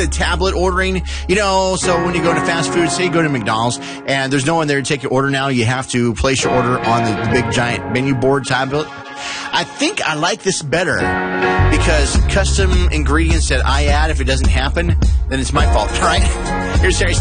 The tablet ordering, so when you go to fast food, say you go to McDonald's and there's no one there to take your order now, you have to place your order on the big giant menu board tablet. I think I like this better because custom ingredients that I add, if it doesn't happen, then it's my fault, right? Here's Harry